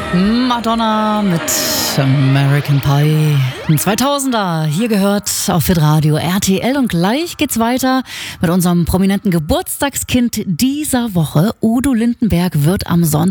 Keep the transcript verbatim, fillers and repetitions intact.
Madonna mit American Pie. Ein zweitausender, hier gehört auf Hitradio R T L und gleich geht's weiter mit unserem prominenten Geburtstagskind dieser Woche. Udo Lindenberg wird am Sonntag